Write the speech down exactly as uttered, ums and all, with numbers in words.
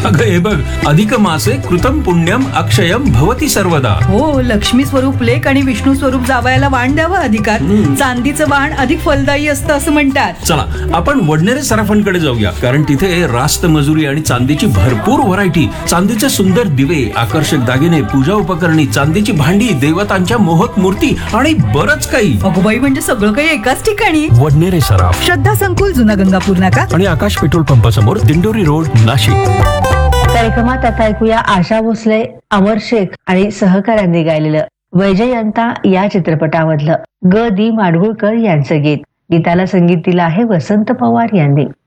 अगं हे बघ, अधिक मासे कृतम पुण्यम अक्षयम भवती सर्वदा. हो, लक्ष्मी स्वरूप लेक आणि विष्णू स्वरूप जावयाला वाण द्यावं अधिकार. चांदीचं वाण अधिक फलदायी असतं असं म्हणतात. चला आपण वडनेरे सराफांकडे जाऊया, कारण तिथे रास्त मजुरी आणि चांदीची भरपूर व्हरायटी, चांदीचे सुंदर दिवे, आकर्षक दागिने, पूजा उपकरणी, चांदीची भांडी, देवतांच्या मोहक मूर्ती आणि बरंच काही. अगोबाई, म्हणजे सगळं काही एकाच ठिकाणी. वडनेरे सराफ, श्रद्धा संकुल, जुना गंगापूर नाका आणि आकाश पेट्रोल पंपा समोर, दिंडोरी रोड, नाशिक. कार्यक्रमात आता ऐकूया आशा भोसले, अमर शेख आणि सहकाऱ्यांनी गायलेलं वैजयंता या चित्रपटामधलं ग दी माडगुळकर यांचं गीत. गीताला संगीत दिलं आहे वसंत पवार यांनी.